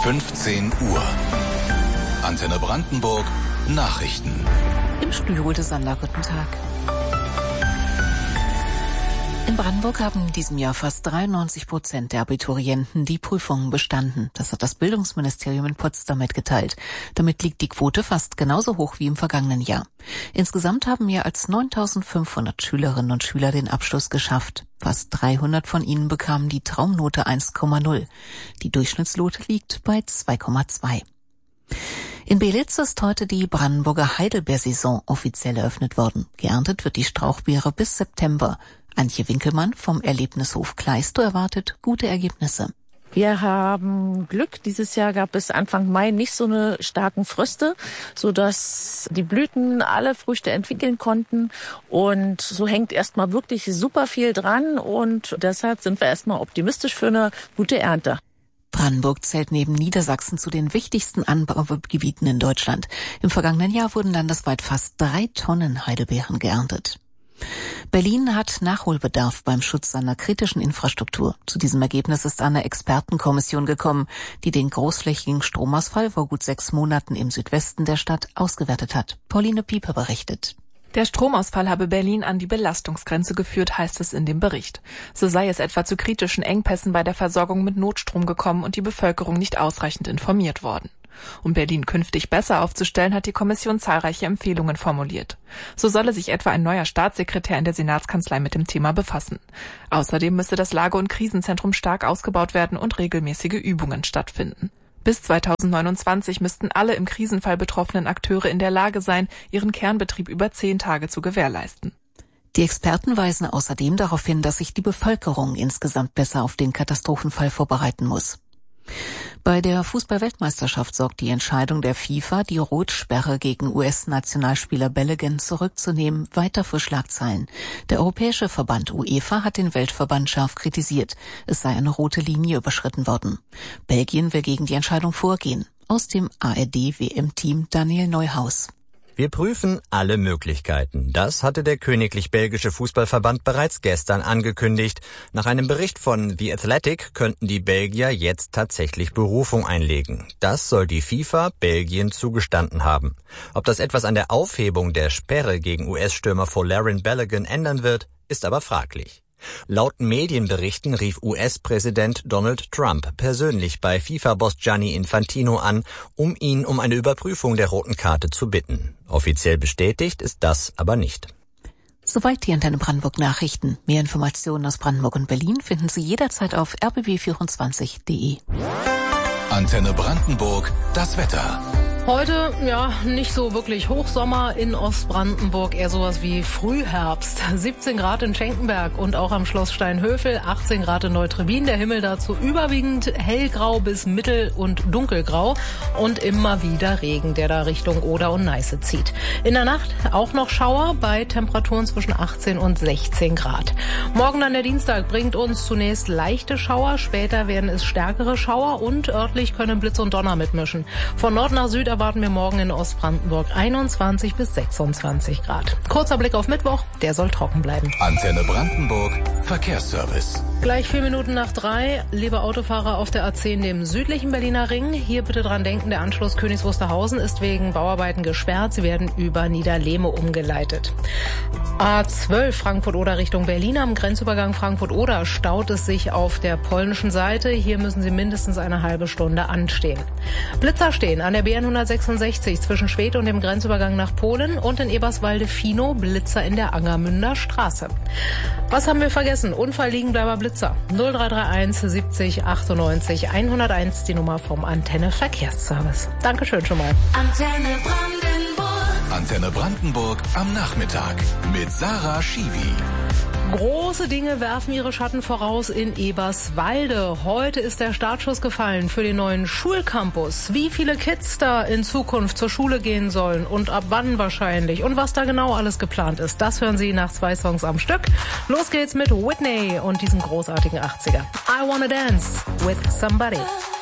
15 Uhr. Antenne Brandenburg Nachrichten. Im Studio Ute Sander, guten Tag. In Brandenburg haben in diesem Jahr fast 93% der Abiturienten die Prüfungen bestanden. Das hat das Bildungsministerium in Potsdam mitgeteilt. Damit liegt die Quote fast genauso hoch wie im vergangenen Jahr. Insgesamt haben mehr als 9.500 Schülerinnen und Schüler den Abschluss geschafft. Fast 300 von ihnen bekamen die Traumnote 1,0. Die Durchschnittsnote liegt bei 2,2. In Belitz ist heute die Brandenburger Heidelbeersaison offiziell eröffnet worden. Geerntet wird die Strauchbeere bis September. Antje Winkelmann vom Erlebnishof Kleistow erwartet gute Ergebnisse. Wir haben Glück. Dieses Jahr gab es Anfang Mai nicht so eine starken Fröste, sodass die Blüten alle Früchte entwickeln konnten. Und so hängt erstmal wirklich super viel dran. Und deshalb sind wir erstmal optimistisch für eine gute Ernte. Brandenburg zählt neben Niedersachsen zu den wichtigsten Anbaugebieten in Deutschland. Im vergangenen Jahr wurden landesweit fast 3 Tonnen Heidelbeeren geerntet. Berlin hat Nachholbedarf beim Schutz seiner kritischen Infrastruktur. Zu diesem Ergebnis ist eine Expertenkommission gekommen, die den großflächigen Stromausfall vor gut 6 Monaten im Südwesten der Stadt ausgewertet hat. Pauline Pieper berichtet. Der Stromausfall habe Berlin an die Belastungsgrenze geführt, heißt es in dem Bericht. So sei es etwa zu kritischen Engpässen bei der Versorgung mit Notstrom gekommen und die Bevölkerung nicht ausreichend informiert worden. Um Berlin künftig besser aufzustellen, hat die Kommission zahlreiche Empfehlungen formuliert. So solle sich etwa ein neuer Staatssekretär in der Senatskanzlei mit dem Thema befassen. Außerdem müsse das Lage- und Krisenzentrum stark ausgebaut werden und regelmäßige Übungen stattfinden. Bis 2029 müssten alle im Krisenfall betroffenen Akteure in der Lage sein, ihren Kernbetrieb über 10 Tage zu gewährleisten. Die Experten weisen außerdem darauf hin, dass sich die Bevölkerung insgesamt besser auf den Katastrophenfall vorbereiten muss. Bei der Fußball-Weltmeisterschaft sorgt die Entscheidung der FIFA, die Rotsperre gegen US-Nationalspieler Balogun zurückzunehmen, weiter für Schlagzeilen. Der europäische Verband UEFA hat den Weltverband scharf kritisiert. Es sei eine rote Linie überschritten worden. Belgien will gegen die Entscheidung vorgehen. Aus dem ARD-WM-Team Daniel Neuhaus. Wir prüfen alle Möglichkeiten. Das hatte der Königlich Belgische Fußballverband bereits gestern angekündigt. Nach einem Bericht von The Athletic könnten die Belgier jetzt tatsächlich Berufung einlegen. Das soll die FIFA Belgien zugestanden haben. Ob das etwas an der Aufhebung der Sperre gegen US-Stürmer Folarin Balogun ändern wird, ist aber fraglich. Laut Medienberichten rief US-Präsident Donald Trump persönlich bei FIFA-Boss Gianni Infantino an, um ihn um eine Überprüfung der roten Karte zu bitten. Offiziell bestätigt ist das aber nicht. Soweit die Antenne Brandenburg Nachrichten. Mehr Informationen aus Brandenburg und Berlin finden Sie jederzeit auf rbb24.de. Antenne Brandenburg, das Wetter. Heute, nicht so wirklich Hochsommer in Ostbrandenburg, eher sowas wie Frühherbst. 17 Grad in Schenkenberg und auch am Schloss Steinhöfel, 18 Grad in Neutrubin. Der Himmel dazu überwiegend hellgrau bis mittel- und dunkelgrau und immer wieder Regen, der da Richtung Oder und Neiße zieht. In der Nacht auch noch Schauer bei Temperaturen zwischen 18 und 16 Grad. Morgen dann der Dienstag bringt uns zunächst leichte Schauer, später werden es stärkere Schauer und örtlich können Blitz und Donner mitmischen. Von Nord nach Süd erwarten wir morgen in Ostbrandenburg 21 bis 26 Grad. Kurzer Blick auf Mittwoch, der soll trocken bleiben. Antenne Brandenburg, Verkehrsservice. Gleich 4 Minuten nach 3, liebe Autofahrer auf der A10, dem südlichen Berliner Ring. Hier bitte dran denken, der Anschluss Königs Wusterhausen ist wegen Bauarbeiten gesperrt. Sie werden über Niederlehme umgeleitet. A12 Frankfurt-Oder Richtung Berlin. Am Grenzübergang Frankfurt-Oder staut es sich auf der polnischen Seite. Hier müssen Sie mindestens eine halbe Stunde anstehen. Blitzer stehen an der BN 166 zwischen Schwedt und dem Grenzübergang nach Polen und in Eberswalde-Finow Blitzer in der Angermünder Straße. Was haben wir vergessen? Unfallliegenbleiber Blitzer. 0331 70 98 101, die Nummer vom Antenne Verkehrsservice. Dankeschön schon mal. Antenne Brandenburg. Antenne Brandenburg am Nachmittag mit Sarah Schiwi. Große Dinge werfen ihre Schatten voraus in Eberswalde. Heute ist der Startschuss gefallen für den neuen Schulcampus. Wie viele Kids da in Zukunft zur Schule gehen sollen und ab wann wahrscheinlich und was da genau alles geplant ist, das hören Sie nach 2 Songs am Stück. Los geht's mit Whitney und diesem großartigen 80er. I Wanna Dance with Somebody.